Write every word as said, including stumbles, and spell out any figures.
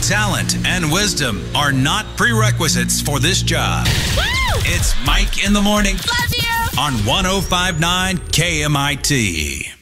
talent and wisdom are not prerequisites for this job. Woo! It's Mike in the Morning Love you! on one oh five point nine K M I T.